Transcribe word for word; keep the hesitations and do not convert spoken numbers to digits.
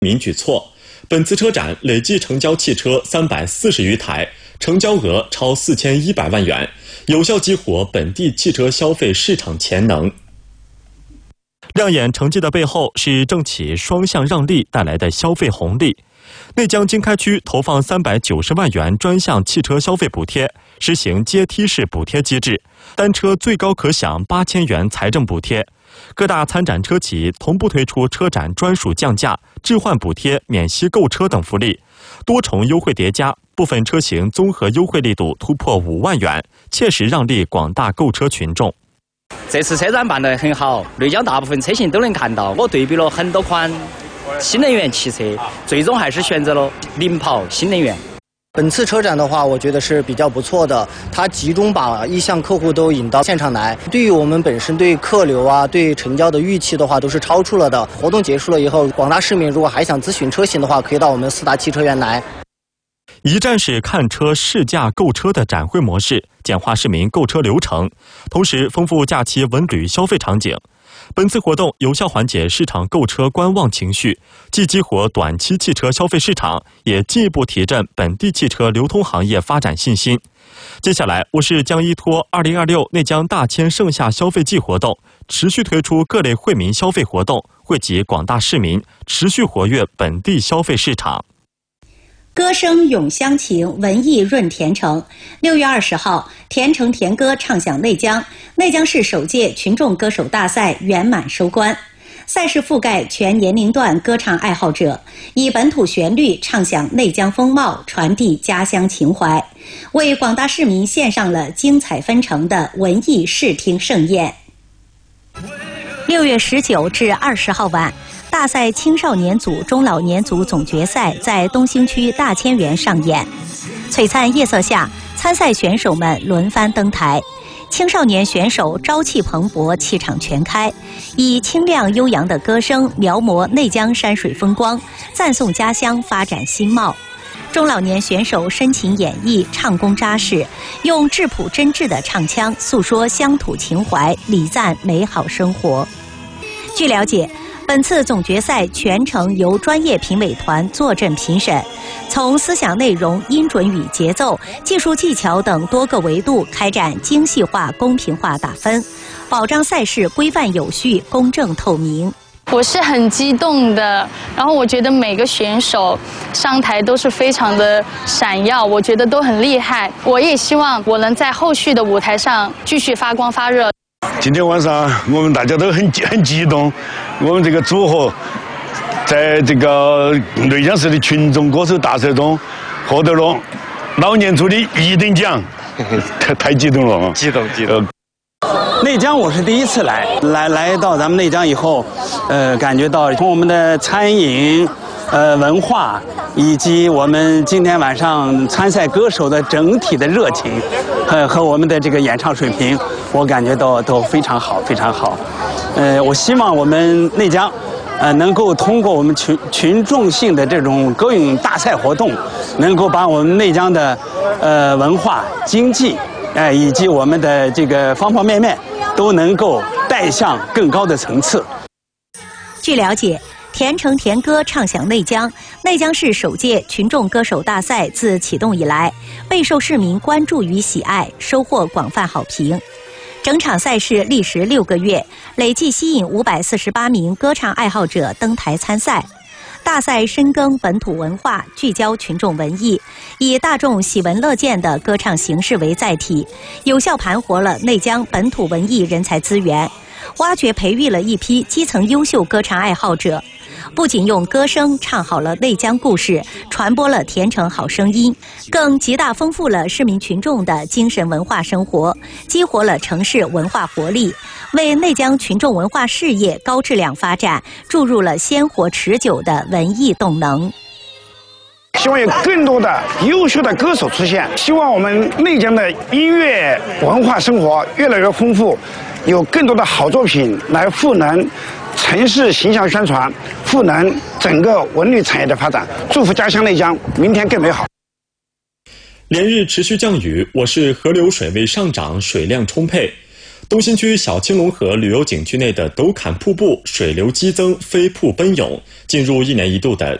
民举措。本次车展累计成交汽车三百四十余台，成交额超四千一百万元，有效激活本地汽车消费市场潜能。亮眼成绩的背后是政企双向让利带来的消费红利。内江经开区投放三百九十万元专项汽车消费补贴，实行阶梯式补贴机制，单车最高可享八千元财政补贴。各大参展车企同步推出车展专属降价、置换补贴、免息购车等福利，多重优惠叠加，部分车型综合优惠力度突破五万元，切实让利广大购车群众。 这次车展办得很好，内江大部分车型都能看到。我对比了很多款新能源汽车，最终还是选择了领跑新能源。 本次车展的话，我觉得是比较不错的，它集中把意向客户都引到现场来。对于我们本身对客流啊、对成交的预期的话，都是超出了的。活动结束了以后，广大市民如果还想咨询车型的话，可以到我们四大汽车园来。 一站式看车试驾购车的展会模式，简化市民购车流程，同时丰富假期文旅消费场景。本次活动有效缓解市场购车观望情绪，既激活短期汽车消费市场，也进一步提振本地汽车流通行业发展信心。接下来，我市将依托二零二六内江大千盛夏消费季活动，持续推出各类惠民消费活动，惠及广大市民，持续活跃本地消费市场。 歌声咏乡情，文艺润田城。六月二十号，田城田歌唱响内江，内江市首届群众歌手大赛圆满收官。赛事覆盖全年龄段歌唱爱好者，以本土旋律唱响内江风貌，传递家乡情怀，为广大市民献上了精彩纷呈的文艺视听盛宴。六月十九至二十号晚，大赛青少年组、中老年组总决赛在东兴区大千园上演。璀璨夜色下，参赛选手们轮番登台。青少年选手朝气蓬勃，气场全开，以清亮悠扬的歌声描摹内江山水风光，赞颂家乡发展新貌。中老年选手深情演绎，唱功扎实，用质朴真挚的唱腔诉说乡土情怀，礼赞美好生活。据了解，本次总决赛全程由专业评委团坐镇评审，从思想内容、音准与节奏、技术技巧等多个维度开展精细化、公平化打分，保障赛事规范有序、公正透明。 我是很激动的，然后我觉得每个选手上台都是非常的闪耀，我觉得都很厉害。我也希望我能在后续的舞台上继续发光发热。 今天晚上我们大家都很很激动，我们这个组合在这个内江市的群众歌手大赛中获得了老年组的一等奖，太太激动了， 激动激动。 内江我是第一次来，来来到咱们内江以后，呃，感觉到从我们的餐饮、呃文化，以及我们今天晚上参赛歌手的整体的热情，和和我们的这个演唱水平，我感觉到都非常好，非常好。呃，我希望我们内江，呃，能够通过我们群群众性的这种歌咏大赛活动，能够把我们内江的呃文化、经济，哎、呃，以及我们的这个方方面面，都能够带向更高的层次。 据了解，田城田歌唱响内江，内江市首届群众歌手大赛自启动以来，备受市民关注与喜爱，收获广泛好评。整场赛事历时六个月，累计吸引五百四十八名歌唱爱好者登台参赛。大赛深耕本土文化，聚焦群众文艺，以大众喜闻乐见的歌唱形式为载体，有效盘活了内江本土文艺人才资源，挖掘培育了一批基层优秀歌唱爱好者。不仅用歌声唱好了内江故事，传播了田城好声音，更极大丰富了市民群众的精神文化生活，激活了城市文化活力，为内江群众文化事业高质量发展注入了鲜活持久的文艺动能。 希望有更多的优秀的歌手出现，希望我们内江的音乐文化生活越来越丰富，有更多的好作品来赋能城市形象宣传，赋能整个文旅产业的发展。祝福家乡内江明天更美好。 连日持续降雨，我市河流水位上涨，水量充沛。 东新区小青龙河旅游景区内的斗坎瀑布水流激增，飞瀑奔涌，进入一年一度的